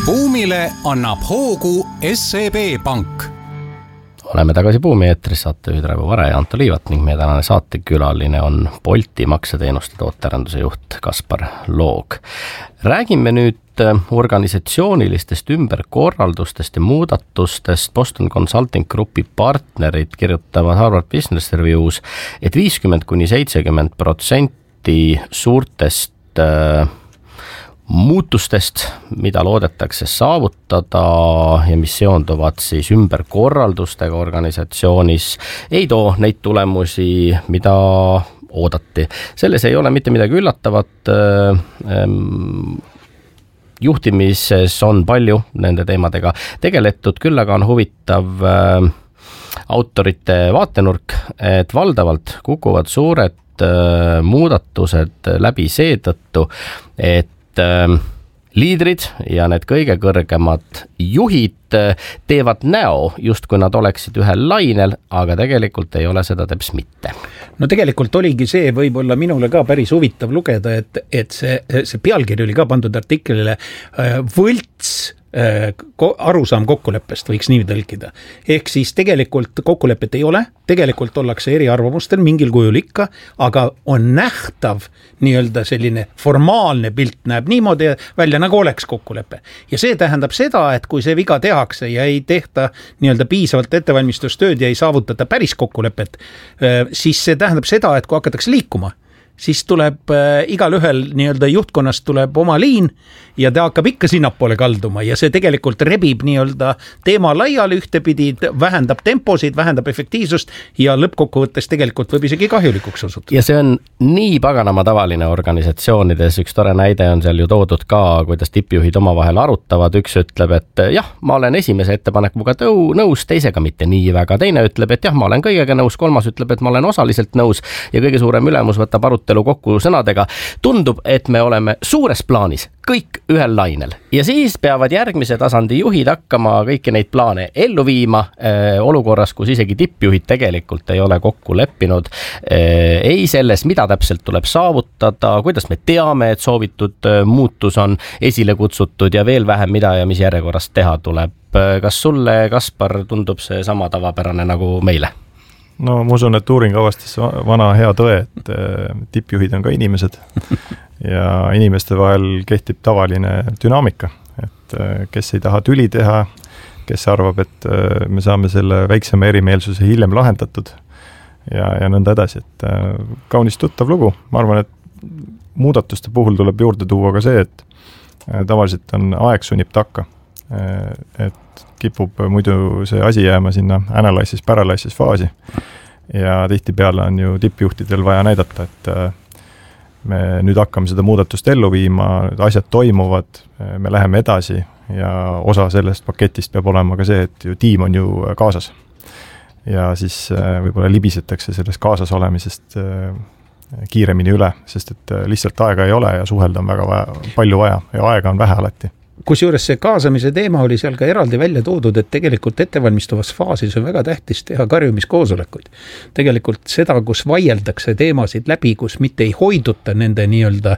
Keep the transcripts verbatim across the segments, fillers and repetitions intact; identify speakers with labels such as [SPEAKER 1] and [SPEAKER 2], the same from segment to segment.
[SPEAKER 1] buumile annab hoogu S E B Pank.
[SPEAKER 2] Oleme tagasi Buumi eetris, saatejuhid Raivo Vare ja Anto Liivat ning meie tänane saatekülaline on Bolti makseteenuste tootearenduse juht Kaspar Loog. Räägime nüüd organisatsioonilistest ümberkorraldustest ja muudatustest. Boston Consulting Groupi partnerid kirjutavad Harvard Business Review's, et viiskümmend kuni seitsekümmend protsenti suurtest äh, muutustest, mida loodetakse saavutada ja mis seonduvad siis ümberkorraldustega organisatsioonis, ei too neid tulemusi, mida oodati. Selles ei ole mitte midagi üllatavat. Juhtimises on palju nende teemadega tegeletud, küll aga on huvitav autorite vaatenurk, et valdavalt kukuvad suured muudatused läbi seetõttu, et liidrid ja need kõige kõrgemad juhid teevad näo, just kui nad oleksid ühel lainel, aga tegelikult ei ole seda teps mitte.
[SPEAKER 3] No tegelikult oligi see võib-olla minule ka päris huvitav lugeda, et, et see, see pealkiri oli ka pandud artiklile võlts arusaam kokkuleppest, võiks nii tõlkida. Ehk siis tegelikult kokkulepet ei ole, tegelikult ollakse eriarvamustel mingil kujul ikka, aga on nähtav nii-öelda selline formaalne pilt näeb niimoodi välja, nagu oleks kokkulepe. Ja see tähendab seda, et kui see viga tehakse ja ei tehta nii-öelda piisavalt ettevalmistustööd ja ei saavutata päris kokkulepet, siis see tähendab seda, et kui hakatakse liikuma, siis tuleb äh, igal ühel nii-öelda juhtkonnast tuleb oma liin ja ta hakkab ikka sinnapoole kalduma ja see tegelikult rebib nii-öelda teema laiali ühtepidi, vähendab temposid, vähendab efektiivsust ja lõppkokkuvõttes tegelikult võib isegi kahjulikuks osutuda.
[SPEAKER 2] Ja see on nii paganama tavaline organisatsioonides, üks tore näide on seal ju toodud ka, kuidas tippjuhid omavahel arutavad, üks ütleb, et jah, ma olen esimese ettepanekuga tõu, nõus, teisega mitte nii väga, teine ütleb, et jah, ma olen kõigega nõus, kolmas ütleb, et ma olen osaliselt nõus ja kõige suurem ülemus võtab arutelu kokku sõnadega. Tundub, et me oleme suures plaanis kõik ühel lainel ja siis peavad järgmise tasandi juhid hakkama kõiki neid plaane ellu viima äh, olukorras, kus isegi tippjuhid tegelikult ei ole kokku leppinud äh, ei selles, mida täpselt tuleb saavutada, kuidas me teame, et soovitud äh, muutus on esile kutsutud ja veel vähem mida ja mis järjekorrast teha tuleb. Kas sulle, Kaspar, tundub see sama tavapärane nagu meile?
[SPEAKER 4] No ma usun, et uuring avastas vana hea tõe, et tippjuhid on ka inimesed ja inimeste vahel kehtib tavaline dünaamika, et kes ei taha tüli teha, kes arvab, et me saame selle väiksema erimeelsuse hiljem lahendatud ja, ja nõnda edasi, et kaunis tuttav lugu. Ma arvan, et muudatuste puhul tuleb juurde tuua ka see, et tavaliselt on aeg sunnib takka, et kipub muidu see asi jääma sinna analysis, paralysis faasi ja tihti peale on ju tippjuhtidel vaja näidata, et me nüüd hakkame seda muudatust ellu viima, asjad toimuvad, me läheme edasi ja osa sellest paketist peab olema ka see, et ju tiim on ju kaasas ja siis võib-olla libisetakse sellest kaasas olemisest kiiremini üle, sest et lihtsalt aega ei ole ja suhelda on väga vaja, palju vaja ja aega on vähe alati.
[SPEAKER 3] Kusjuures see kaasamise teema oli seal ka eraldi välja toodud, et tegelikult ettevalmistuvas faasis on väga tähtis teha karjumiskoosolekuid. Tegelikult seda, kus vaieldakse teemasid läbi, kus mitte ei hoiduta nende nii-öelda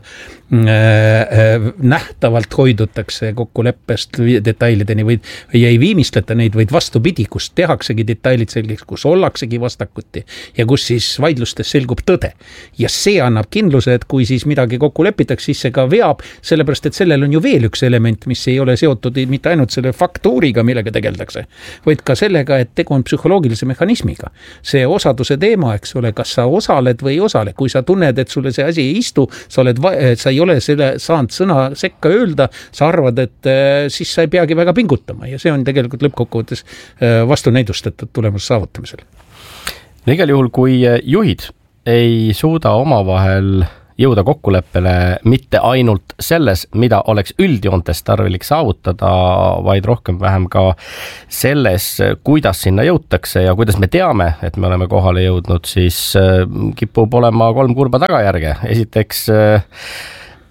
[SPEAKER 3] äh, nähtavalt hoidutakse kokkuleppest detailideni või, või ei viimistleta neid, vaid vastupidi, kus tehaksegi detailid selgeks, kus ollaksegi vastakuti ja kus siis vaidlustes selgub tõde. Ja see annab kindluse, et kui siis midagi kokku lepitakse, siis see ka veab, sellepärast et sellel on ju veel üks element, mis ei ole seotud mitte ainult selle faktuuriga, millega tegeldakse, vaid ka sellega, et tegu on psühholoogilise mehhanismiga. See osaduse teema, eks ole, kas sa osaled või ei osale. Kui sa tunned, et sulle see asi ei istu, sa, oled, sa ei ole selle saanud sõna sekka öelda, sa arvad, et siis sa ei peagi väga pingutama ja see on tegelikult lõppkokkuvõttes vastunäidustatud tulemuse saavutamisel.
[SPEAKER 2] Igal juhul, kui juhid ei suuda omavahel jõuda kokkuleppele mitte ainult selles, mida oleks üldjoontes tarvilik saavutada, vaid rohkem vähem ka selles, kuidas sinna jõutakse ja kuidas me teame, et me oleme kohale jõudnud, siis kipub olema kolm kurba tagajärge. Esiteks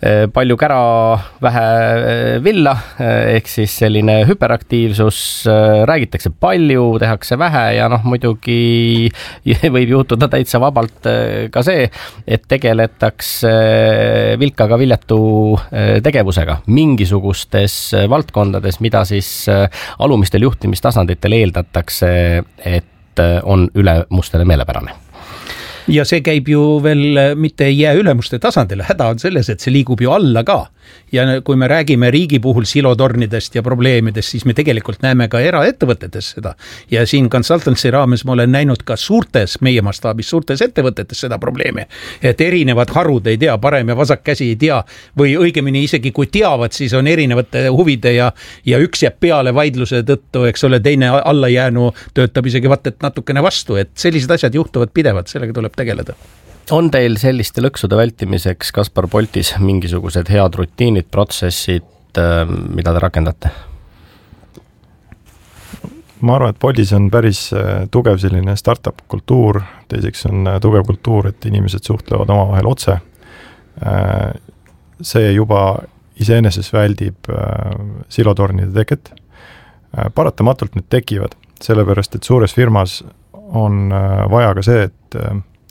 [SPEAKER 2] palju kära, vähe villa, ehk siis selline hüperaktiivsus, räägitakse palju, tehakse vähe ja noh, muidugi võib juhtuda täitsa vabalt ka see, et tegeletakse vilkaga viljatu tegevusega mingisugustes valdkondades, mida siis alumistel juhtimistasanditel eeldatakse, et on üle mustele meelepärane.
[SPEAKER 3] Ja see käib ju veel mitte ei jää ülemuste tasandile, häda on selles, et see liigub ju alla ka. Ja kui me räägime riigi puhul silotornidest ja probleemidest, siis me tegelikult näeme ka eraettevõtetes seda. Ja siin consultancy raames ma olen näinud ka suurtes, meie mastaabis suurtes ettevõtetes seda probleemi. Et erinevad harud ei tea, parem ja vasak käsi ei tea, või õigemini isegi kui teavad, siis on erinevate huvide ja, ja üks jääb peale vaidluse tõttu, eks ole, teine allajäänu töötab isegi vaat, et natukene vastu, et sellised asjad juhtuvad pidevalt, sellega tuleb tegeleda.
[SPEAKER 2] On teil selliste lõksude vältimiseks, Kaspar Boltis, mingisugused head rutiinid, protsessid, mida te rakendate?
[SPEAKER 4] Ma arvan, et Boltis on päris tugev selline startup kultuur, teiseks on tugev kultuur, et inimesed suhtlevad omavahel otse. See juba iseenesest väldib silotornide teket. Paratamatult need tekivad, sellepärast, et suures firmas on vaja ka see, et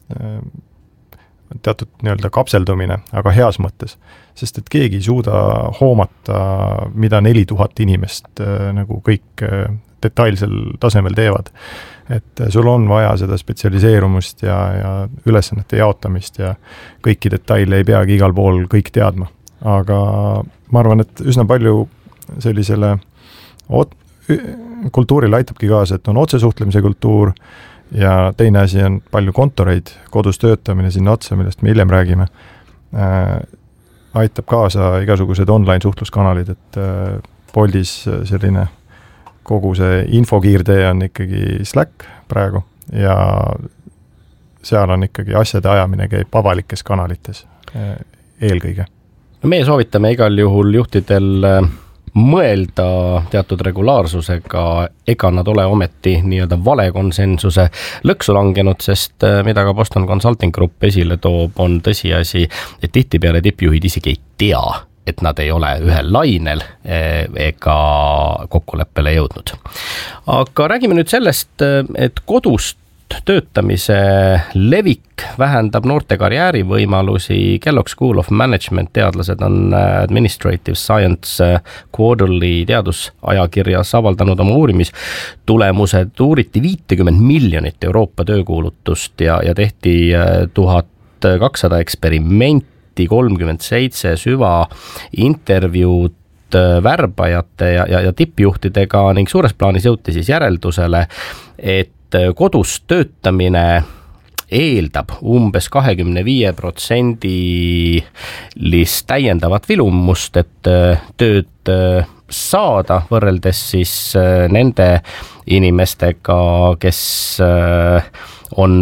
[SPEAKER 4] teatud nii-öelda kapseldumine, aga heas mõttes, sest et keegi ei suuda hoomata, mida neli tuhat inimest nagu kõik detailsel tasemel teevad. Et sul on vaja seda spetsialiseerumust ja, ja ülesannete jaotamist ja kõiki detaile ei peagi igal pool kõik teadma. Aga ma arvan, et üsna palju sellisele ot- kultuurile aitabki kaasa, et on otsesuhtlemise kultuur ja teine asi on palju kontoreid, kodus töötamine sinna otsa, millest me hiljem räägime, äh, aitab kaasa igasugused online suhtluskanalid, et äh, Boltis selline kogu see infokiirtee on ikkagi Slack praegu ja seal on ikkagi asjade ajamine käib avalikes kanalites äh, eelkõige.
[SPEAKER 2] No meie soovitame igal juhul juhtidel mõelda teatud regulaarsusega, ega nad ole ometi nii-öelda vale konsensuse lõksu langenud, sest mida ka Boston Consulting Group esile toob, on tõsiasi, et tihtipeale tippjuhid isegi ei tea, et nad ei ole ühel lainel ega kokkuleppele jõudnud. Aga räägime nüüd sellest, et kodust töötamise levik vähendab noorte karjäärivõimalusi. Kellogg School of Management teadlased on Administrative Science Quarterly teadusajakirjas avaldanud oma uurimistulemused. Uuriti viitekümmet miljonit Euroopa töökuulutust ja, ja tehti tuhat kakssada eksperimenti, kolmkümmend seitse süva intervjuud värbajate ja, ja, ja tippjuhtidega ning suures plaanis jõuti siis järeldusele, et kodus töötamine eeldab umbes kakskümmend viis protsenti täiendavat vilumust, et tööd saada võrreldes siis nende inimestega, kes on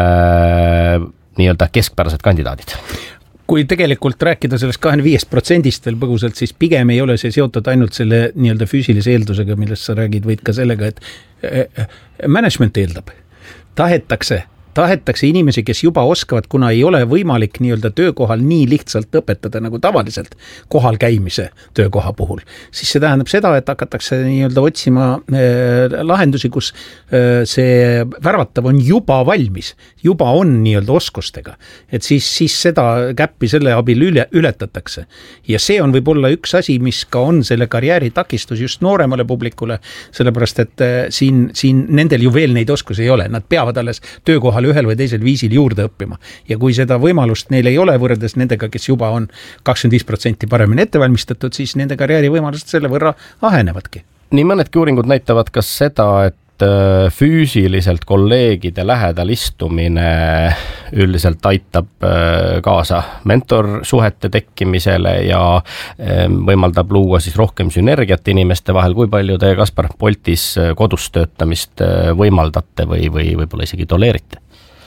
[SPEAKER 2] nii-öelda keskpärased kandidaadid.
[SPEAKER 3] Kui tegelikult rääkida sellest kakskümmend viis protsendist veel põgusalt, siis pigem ei ole see seotud ainult selle nii-öelda füüsilise eeldusega, millest sa räägid, võid ka sellega, et management eeldab. Tahetakse, tahetakse inimesi, kes juba oskavad, kuna ei ole võimalik nii-öelda töökohal nii lihtsalt õpetada nagu tavaliselt kohal käimise töökoha puhul. Siis see tähendab seda, et hakatakse nii-öelda otsima äh, lahendusi, kus äh, see värvatav on juba valmis, juba on nii-öelda oskustega. Et siis, siis seda käppi selle abil üle, ületatakse. Ja see on võib-olla üks asi, mis ka on selle karjääri takistus just nooremale publikule, sellepärast, et äh, siin, siin nendel ju veel neid oskusi ei ole. Nad peavad alles töökohal ühel või teisel viisil juurde õppima. Ja kui seda võimalust neil ei ole võrreldes nendega, kes juba on kakskümmend viis protsenti paremini ettevalmistatud, siis nende karjääri võimalused selle võrra ahenevadki.
[SPEAKER 2] Nii mõnedki uuringud näitavad ka seda, et füüsiliselt kolleegide lähedal istumine üldiselt aitab kaasa mentorsuhete tekkimisele ja võimaldab luua siis rohkem sünergiat inimeste vahel. Kui palju te, Kaspar Boltis, kodus töötamist võimaldate või, või võib-olla isegi toleerite?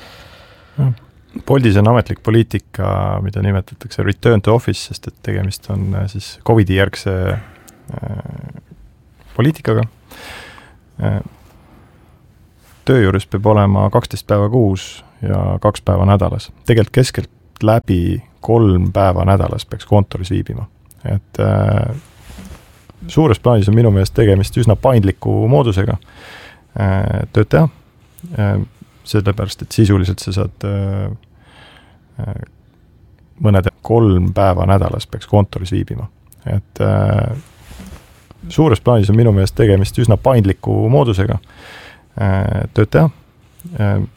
[SPEAKER 4] Boltis on ametlik poliitika, mida nimetatakse return to office, sest et tegemist on siis Covidi järgse poliitikaga. Töö juures peab olema kaksteist päeva kuus ja kaks päeva nädalas. Tegelikult keskelt läbi kolm päeva nädalas peaks kontoris viibima. Et äh, suures plaanis on minu meelest tegemist üsna paindliku moodusega äh, tööd teha, äh, sellepärast, et sisuliselt sa saad äh, äh, mõned kolm päeva nädalas peaks kontoris viibima. Et äh, suures plaanis on minu meelest tegemist üsna paindliku moodusega äh, tööd teha, äh,